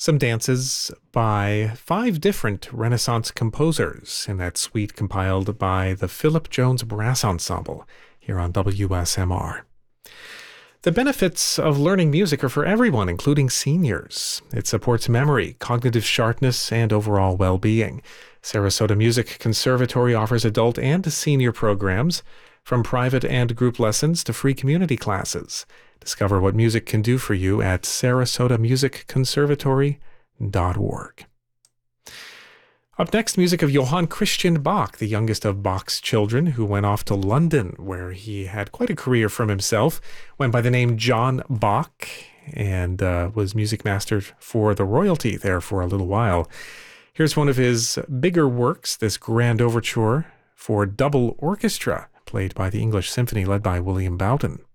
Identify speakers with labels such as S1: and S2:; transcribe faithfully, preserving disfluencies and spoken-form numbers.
S1: some dances by five different Renaissance composers in that suite compiled by the Philip Jones Brass Ensemble here on W S M R. The benefits of learning music are for everyone, including seniors. It supports memory, cognitive sharpness, and overall well-being. Sarasota Music Conservatory offers adult and senior programs, from private and group lessons to free community classes. Discover what music can do for you at sarasota music conservatory dot org. Up next, music of Johann Christian Bach, the youngest of Bach's children, who went off to London, where he had quite a career from himself, went by the name John Bach, and uh, was music master for the royalty there for a little while. Here's one of his bigger works, this grand overture for double orchestra, played by the English Symphony led by William Bowden.